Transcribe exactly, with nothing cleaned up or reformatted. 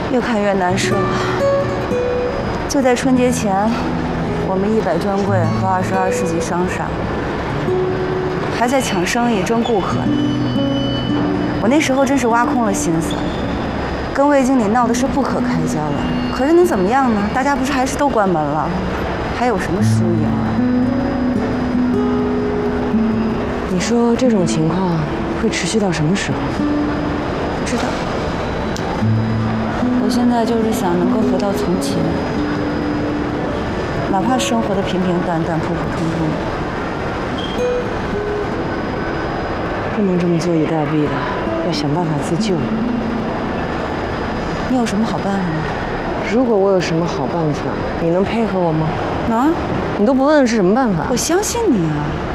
越看越难受。就在春节前，我们一百专柜和二十二世纪商厦还在抢生意、争顾客呢。我那时候真是挖空了心思，跟魏经理闹的是不可开交了。可是能怎么样呢？大家不是还是都关门了，还有什么输赢啊？ 你说这种情况会持续到什么时候？ 不知道。我现在就是想能够回到从前，哪怕生活的平平淡淡、普普通通的。 不能这么坐以待毙的，要想办法自救。 你有什么好办法吗？ 如果我有什么好办法，你能配合我吗？ 能啊， 你都不问问是什么办法？ 我相信你啊。